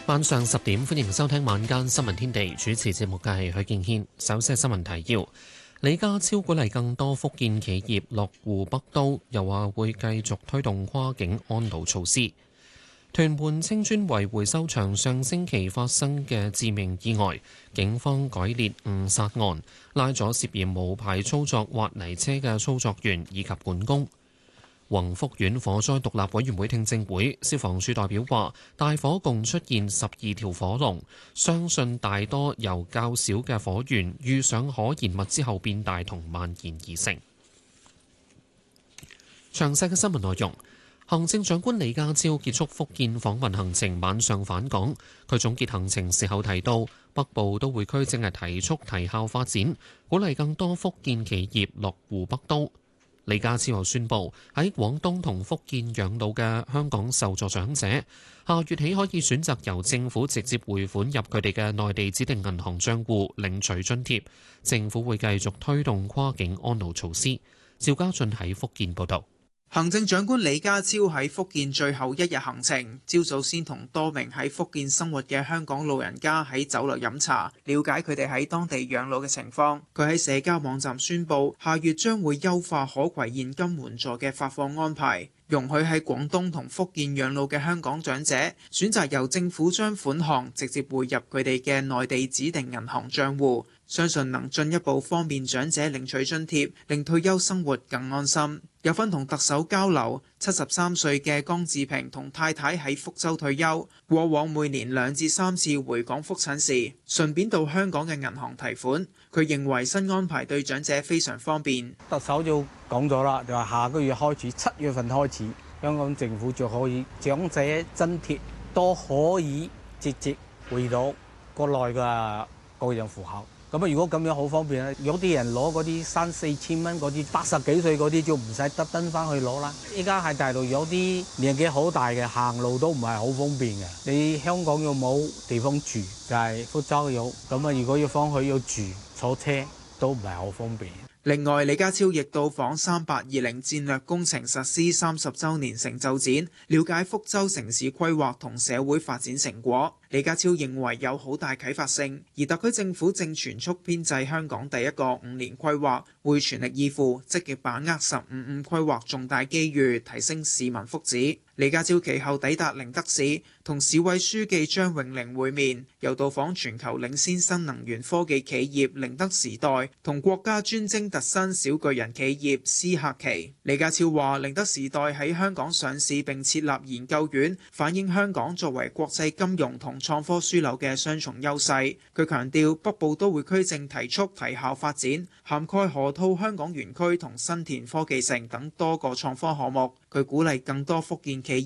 晚上10點，歡迎收聽晚間新聞天地。主持節目嘅係許敬軒。首先係新聞提要：李家超鼓勵更多福建企業落戶北都，又話會繼續推動跨境安老措施。屯門青磚圍回收場上星期發生嘅致命意外，警方改列誤殺案，拉咗涉嫌無牌操作挖泥車嘅操作員以及管工。宏福苑火災獨立委員會聽證會，消防處代表話，大火共出現12條火龍，相信大多由較少嘅火源遇上可燃物之後變大同蔓延而成。詳細嘅新聞內容，行政長官李家超結束福建訪問行程，晚上返港。佢總結行程時候提到，北部都會區正係提速提效發展，鼓勵更多福建企業落戶北都。李家超又宣布，喺廣東同福建養老嘅香港受助長者，下月起可以選擇由政府直接匯款入佢哋嘅內地指定銀行帳戶領取津貼。政府會繼續推動跨境安老措施。趙家俊喺福建報道。 行政長官李家超喺福建最後一日行程，朝早先同多名喺福建生活嘅香港老人家喺酒樓飲茶，了解佢哋喺當地養老嘅情況。佢喺社交網站宣布，下月將會優化可攜現金援助嘅發放安排，容許喺廣東同福建養老嘅香港長者選擇由政府將款項直接匯入佢哋嘅內地指定銀行帳戶，相信能進一步方便長者領取津貼，令退休生活更安心。有份同特首交流，73歲嘅江志平同太太喺福州退休，過往每年2至3次回港覆診時，順便到香港嘅銀行提款。佢認為新安排對長者非常方便。 特首就講咗啦，就話下個月開始，7月份開始，香港政府就可以長者津貼都可以直接匯到國內嘅個人戶口。咁啊，如果咁樣好方便咧，有啲人攞嗰啲3、4千蚊嗰啲80幾歲嗰啲就唔使特登翻去攞啦。依家喺大陸有啲年紀好大嘅，行路都唔係好方便嘅。你香港又冇地方住，就係福州有，咁啊，如果要翻去要住坐車都唔係好方便。 另外，李家超亦到訪3820戰略工程實施30週年成就展，了解福州城市規劃同社會發展成果。李家超認為有好大啟發性，而特區政府正全速編製香港第一個5年規劃，會全力以赴，積極把握15+5規劃重大機遇，提升市民福祉。李家超其後抵達寧德市，同市委書記張永寧會面，又到訪全球領先新能源科技企業寧德時代同國家專精特新小巨人企業思客奇。李家超話：寧德時代喺香港上市並設立研究院，反映香港作為國際金融同創科樞紐嘅雙重優勢。佢強調北部都會區正提速提效發展，涵蓋河套香港園區同新田科技城等多個創科項目。佢鼓勵更多福建企